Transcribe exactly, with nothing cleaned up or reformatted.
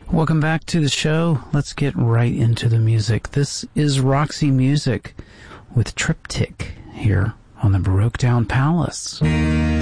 Welcome back to the show. Let's get right into the music. This is Roxy Music with Triptych here on the Baroque Town Palace.